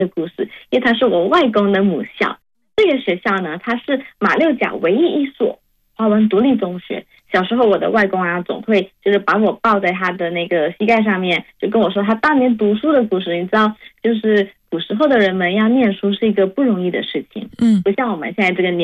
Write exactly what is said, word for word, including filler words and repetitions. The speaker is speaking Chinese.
的故事，因为它是我外公的母校。这个学校呢，它是马六甲唯一一所华文独立中学。小时候我的外公啊，总会就是把我抱在他的那个膝盖上面，就跟我说他当年读书的故事。你知道，就是古时候的人们要念书是一个不容易的事情， 嗯， 不像我们现在这个年